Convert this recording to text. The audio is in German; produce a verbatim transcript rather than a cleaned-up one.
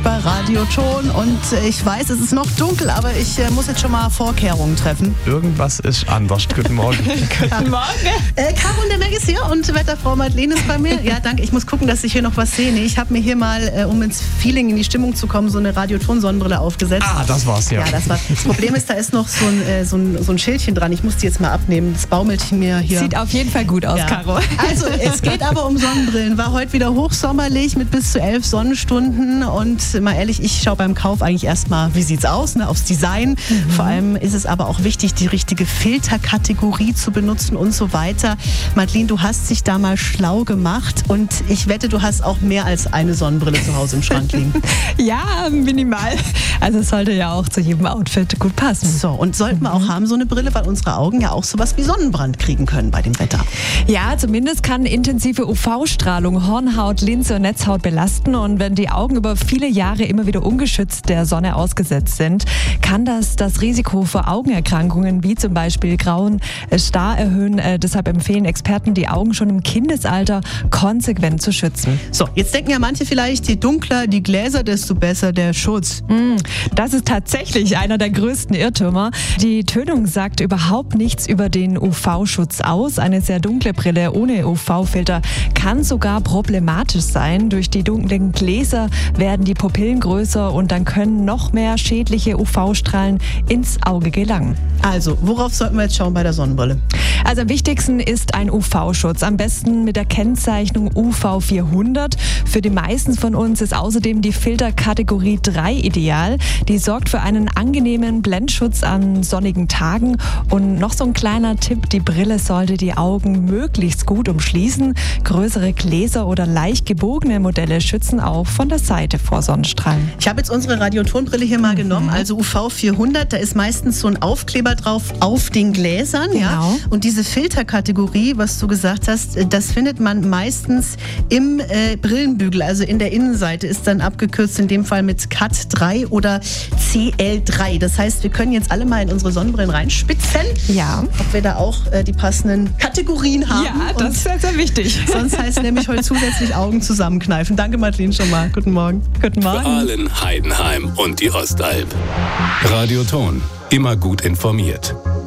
bei Radio Ton und ich weiß, es ist noch dunkel, aber ich äh, muss jetzt schon mal Vorkehrungen treffen. Irgendwas ist anders. Guten Morgen. Guten Morgen. Äh, Caro und der Meg ist hier und Wetterfrau Madeleine ist bei mir. Ja, danke. Ich muss gucken, dass ich hier noch was sehe. Nee, ich habe mir hier mal, äh, um ins Feeling, in die Stimmung zu kommen, so eine Radio Ton Sonnenbrille aufgesetzt. Ah, das war's, ja. Ja, das war. Das Problem ist, da ist noch so ein, äh, so ein, so ein Schildchen dran. Ich muss die jetzt mal abnehmen. Das baumelt mir hier. Sieht auf jeden Fall gut aus, ja. Caro. Also, es geht aber um Sonnenbrillen. War heute wieder hochsommerlich mit bis zu elf Sonnenstunden. Und mal ehrlich, ich schaue beim Kauf eigentlich erstmal, wie sieht's aus, ne, aufs Design. Mhm. Vor allem ist es aber auch wichtig, die richtige Filterkategorie zu benutzen und so weiter. Madeleine, du hast dich da mal schlau gemacht und ich wette, du hast auch mehr als eine Sonnenbrille zu Hause im Schrank liegen. Ja, minimal. Also es sollte ja auch zu jedem Outfit gut passen. So, und sollten wir auch haben, so eine Brille, weil unsere Augen ja auch sowas wie Sonnenbrand kriegen können bei dem Wetter. Ja, zumindest kann intensive U V-Strahlung Hornhaut, Linse und Netzhaut belasten. Und wenn die Augen über viele Jahre immer wieder ungeschützt der Sonne ausgesetzt sind, kann das das Risiko für Augenerkrankungen wie zum Beispiel grauen Star erhöhen. Äh, deshalb empfehlen Experten, die Augen schon im Kindesalter konsequent zu schützen. So, jetzt denken ja manche vielleicht, je dunkler die Gläser, desto besser der Schutz. Mm, das ist tatsächlich einer der größten Irrtümer. Die Tönung sagt überhaupt nichts über den U V-Schutz aus. Eine sehr dunkle Brille ohne U V-Filter kann sogar problematisch sein. Durch die dunklen Gläser werden die Pupillen größer und dann können noch mehr schädliche U V-Strahlen ins Auge gelangen. Also, worauf sollten wir jetzt schauen bei der Sonnenbrille? Also am wichtigsten ist ein U V-Schutz. Am besten mit der Kennzeichnung U V vierhundert. Für die meisten von uns ist außerdem die Filterkategorie drei ideal. Die sorgt für einen angenehmen Blendschutz an sonnigen Tagen. Und noch so ein kleiner Tipp, die Brille sollte die Augen möglichst gut umschließen. Größere Gläser oder leicht gebogene Modelle schützen auch von der Seite vor Sonnenstrahlen. Ich habe jetzt unsere Radiotonbrille hier mal mhm. genommen, also U V vierhundert. Da ist meistens so ein Aufkleber drauf auf den Gläsern. Genau. Ja? Und diese Filterkategorie, was du gesagt hast, das findet man meistens im äh, Brillenbügel, also in der Innenseite, ist dann abgekürzt in dem Fall mit C A T drei oder C L drei. Das heißt, wir können jetzt alle mal in unsere Sonnenbrillen reinspitzen, ja. ob wir da auch äh, die passenden Kategorien haben. Ja, das Und ist sehr, sehr wichtig. Sonst heißt es nämlich heute zusätzlich Augen zusammenkneifen. Danke, Madeleine, schon mal. Guten Morgen. Guten Morgen. Für Aalen, Heidenheim und die Ostalb. Radio Ton, immer gut informiert.